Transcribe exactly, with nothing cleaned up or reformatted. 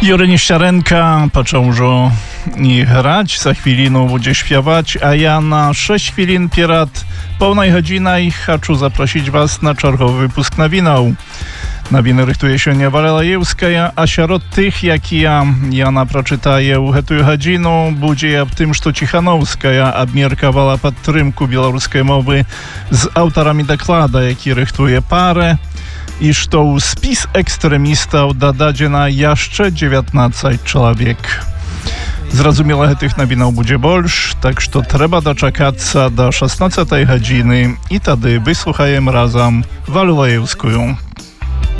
Юрий Нещаренко почав уже і грати, за хвилину буде співати, а я на шесть хвилин перед повною годиною хочу запросити вас на черговий випуск новин. Новини рихтує сьогодні Валя Лаєвська, а серед тих, які я, Яна прочитає у гэтую годину, буде в тим, що Чихановська обміркувала підтримку білоруської мови з авторами доклада, які рихтує пари, i że u spis ekstremistów dodadzena jeszcze dziewiętnaście człowiek. Zrozumiałe tych nowinów będzie больше, tak że trzeba doczekać do szesnastej godziny i wtedy wysłuchajemy razem Walę Lajewską.